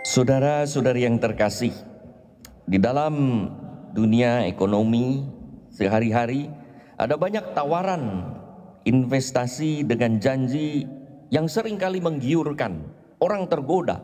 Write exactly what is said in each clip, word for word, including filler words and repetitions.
Saudara-saudari yang terkasih, di dalam dunia ekonomi sehari-hari ada banyak tawaran investasi dengan janji yang seringkali menggiurkan. Orang tergoda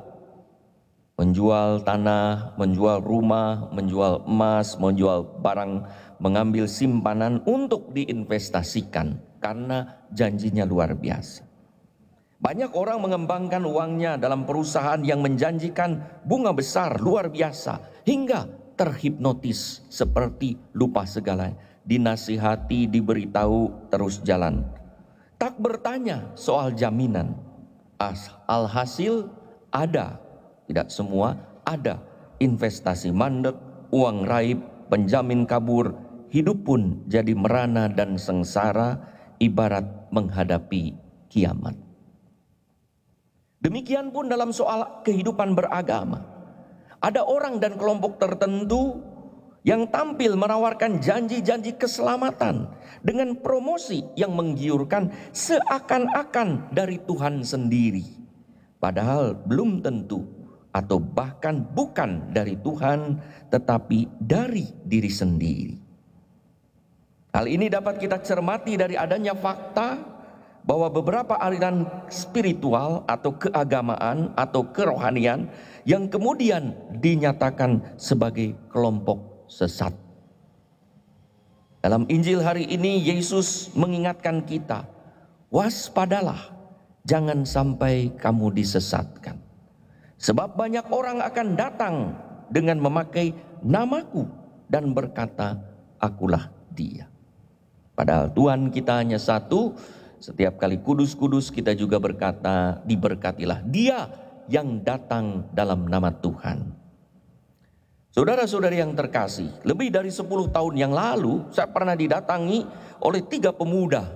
menjual tanah, menjual rumah, menjual emas, menjual barang, mengambil simpanan untuk diinvestasikan karena janjinya luar biasa. Banyak orang mengembangkan uangnya dalam perusahaan yang menjanjikan bunga besar luar biasa hingga terhipnotis seperti lupa segalanya. Dinasihati, diberitahu, terus jalan. Tak bertanya soal jaminan. Alhasil ada, tidak semua, ada investasi mandek, uang raib, penjamin kabur, hidup pun jadi merana dan sengsara ibarat menghadapi kiamat. Demikian pun dalam soal kehidupan beragama. Ada orang dan kelompok tertentu yang tampil menawarkan janji-janji keselamatan dengan promosi yang menggiurkan seakan-akan dari Tuhan sendiri. Padahal belum tentu atau bahkan bukan dari Tuhan tetapi dari diri sendiri. Hal ini dapat kita cermati dari adanya fakta bahwa beberapa aliran spiritual atau keagamaan atau kerohanian yang kemudian dinyatakan sebagai kelompok sesat. Dalam Injil hari ini Yesus mengingatkan kita, waspadalah, jangan sampai kamu disesatkan. Sebab banyak orang akan datang dengan memakai namaku dan berkata, akulah dia. Padahal Tuhan kita hanya satu. Setiap kali kudus-kudus kita juga berkata, diberkatilah dia yang datang dalam nama Tuhan. Saudara-saudari yang terkasih, lebih dari sepuluh tahun yang lalu saya pernah didatangi oleh tiga pemuda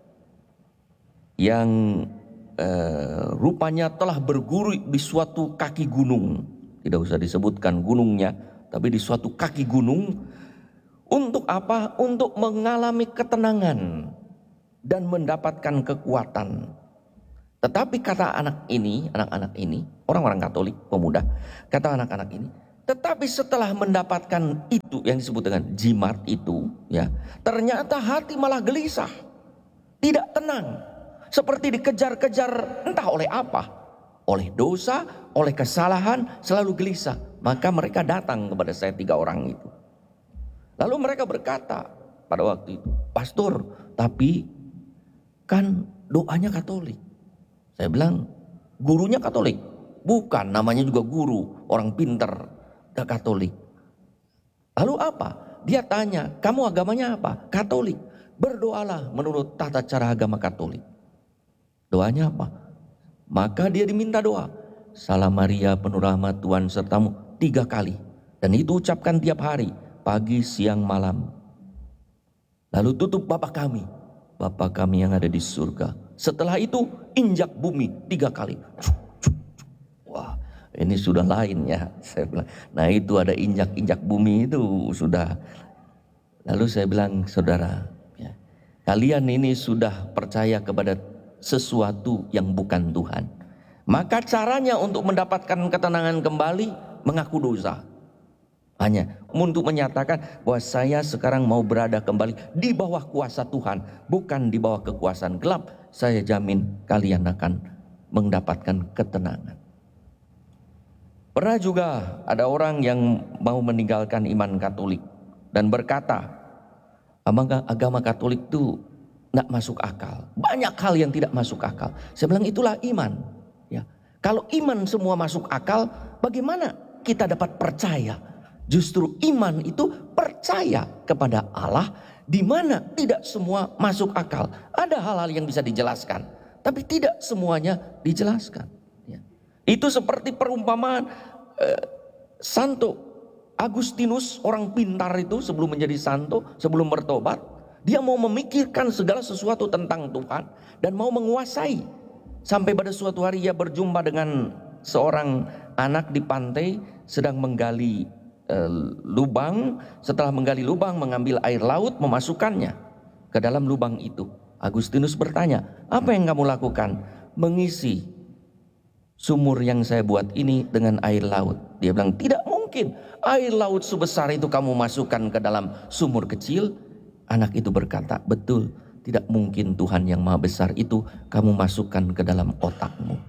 yang eh, rupanya telah berguru di suatu kaki gunung. Tidak usah disebutkan gunungnya, tapi di suatu kaki gunung. Untuk apa? Untuk mengalami ketenangan dan mendapatkan kekuatan. Tetapi kata anak ini, anak-anak ini, orang-orang Katolik, pemuda, kata anak-anak ini, tetapi setelah mendapatkan itu yang disebut dengan jimat itu, ya, ternyata hati malah gelisah, tidak tenang, seperti dikejar-kejar entah oleh apa, oleh dosa, oleh kesalahan, selalu gelisah. Maka mereka datang kepada saya tiga orang itu. Lalu mereka berkata pada waktu itu, pastor, tapi kan doanya Katolik. Saya bilang, gurunya Katolik? Bukan, namanya juga guru, orang pinter, gak Katolik. Lalu apa? Dia tanya, kamu agamanya apa? Katolik. Berdoalah menurut tata cara agama Katolik. Doanya apa? Maka dia diminta doa. Salam Maria penuh rahmat Tuhan sertamu tiga kali. Dan itu ucapkan tiap hari, pagi, siang, malam. Lalu tutup Bapa kami, Bapa kami yang ada di surga. Setelah itu injak bumi tiga kali. Wah, ini sudah lain ya. Saya bilang, nah itu ada injak-injak bumi itu sudah. Lalu saya bilang, saudara, ya, kalian ini sudah percaya kepada sesuatu yang bukan Tuhan. Maka caranya untuk mendapatkan ketenangan kembali mengaku dosa. Hanya untuk menyatakan bahwa saya sekarang mau berada kembali di bawah kuasa Tuhan, bukan di bawah kekuasaan gelap. Saya jamin kalian akan mendapatkan ketenangan. Pernah juga ada orang yang mau meninggalkan iman Katolik dan berkata, agama Katolik itu tidak masuk akal. Banyak hal yang tidak masuk akal. Saya bilang itulah iman. Ya. Kalau iman semua masuk akal, bagaimana kita dapat percaya? Justru iman itu percaya kepada Allah di mana tidak semua masuk akal. Ada hal-hal yang bisa dijelaskan, tapi tidak semuanya dijelaskan. Ya. Itu seperti perumpamaan eh, Santo Agustinus, orang pintar itu sebelum menjadi santo, sebelum bertobat, dia mau memikirkan segala sesuatu tentang Tuhan dan mau menguasai. Sampai pada suatu hari ia berjumpa dengan seorang anak di pantai sedang menggali lubang. Setelah menggali lubang, mengambil air laut, memasukkannya ke dalam lubang itu. Agustinus bertanya, apa yang kamu lakukan? Mengisi sumur yang saya buat ini dengan air laut. Dia bilang, tidak mungkin air laut sebesar itu kamu masukkan ke dalam sumur kecil. Anak itu berkata, betul, tidak mungkin Tuhan yang maha besar itu kamu masukkan ke dalam otakmu.